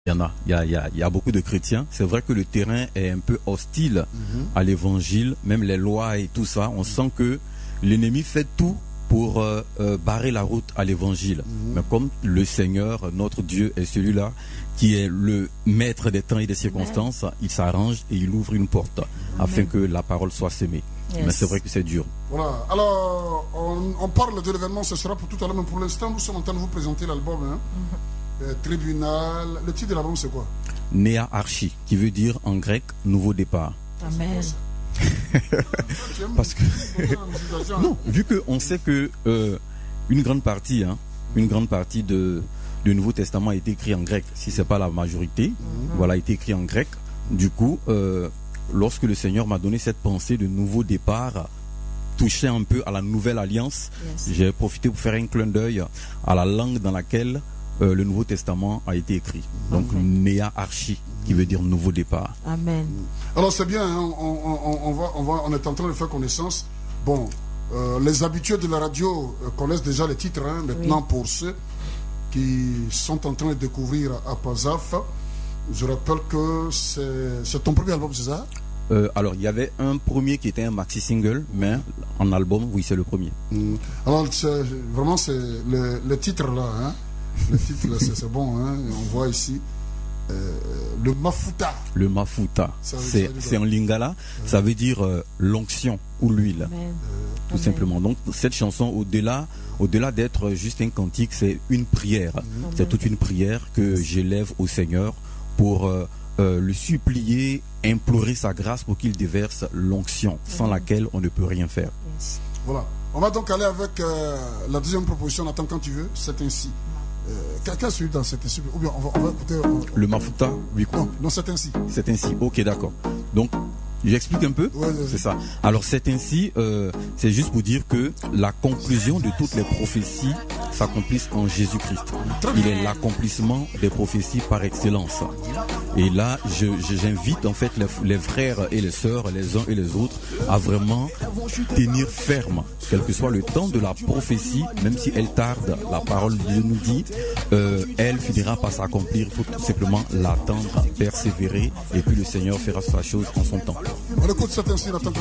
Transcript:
Il y a beaucoup de chrétiens. C'est vrai que le terrain est un peu hostile à l'évangile, même les lois et tout ça. On sent que l'ennemi fait tout pour barrer la route à l'évangile. Mais comme le Seigneur, notre Dieu, est celui-là qui est le maître des temps et des circonstances, il s'arrange et il ouvre une porte afin que la parole soit semée. Yes. Mais c'est vrai que c'est dur. Voilà. Alors, on parle de l'événement, ce sera pour tout à l'heure, mais pour l'instant, nous sommes en train de vous présenter l'album. Tribunal. Le titre de l'album, c'est quoi? Nea Archi, qui veut dire en grec nouveau départ. Amen. Parce que non, vu qu'on sait que une grande partie du Nouveau Testament a été écrit en grec, si c'est pas la majorité, voilà, a été écrit en grec. Du coup, lorsque le Seigneur m'a donné cette pensée de nouveau départ, toucher un peu à la nouvelle alliance, j'ai profité pour faire un clin d'œil à la langue dans laquelle le Nouveau Testament a été écrit. Donc Nea Archi, qui veut dire nouveau départ. Amen. Alors c'est bien, hein, on est en train de faire connaissance. Bon, les habitués de la radio connaissent déjà les titres. Hein, maintenant, pour ceux qui sont en train de découvrir Apazaf, je rappelle que c'est ton premier album, c'est ça? Alors, il y avait un premier qui était un maxi-single, mais en album, oui, c'est le premier. Alors, vraiment, c'est le titre là. Hein. Le titre, c'est bon, hein. On voit ici le Mafuta. Le Mafuta, c'est en lingala, ça veut dire l'onction ou l'huile, tout simplement. Donc cette chanson, au-delà d'être juste un cantique, c'est une prière. C'est toute une prière que j'élève au Seigneur pour le supplier, implorer sa grâce pour qu'il déverse l'onction, sans laquelle on ne peut rien faire. Voilà. On va donc aller avec la deuxième proposition. Attends, quand tu veux, c'est ainsi. Quelqu'un suit dans cet ainsi, ou bien on va écouter le Mafuta, oui. Non, c'est ainsi. C'est ainsi, ok, d'accord. Donc j'explique un peu. C'est ça. Alors c'est ainsi, c'est juste pour dire que la conclusion de toutes les prophéties s'accomplissent en Jésus-Christ. Il est l'accomplissement des prophéties par excellence. Et là, j'invite en fait les frères et les sœurs, les uns et les autres, à vraiment tenir ferme, quel que soit le temps de la prophétie, même si elle tarde, la parole de Dieu nous dit, elle finira par s'accomplir. Il faut tout simplement l'attendre, persévérer, et puis le Seigneur fera sa chose en son temps. On écoute cet ainsi,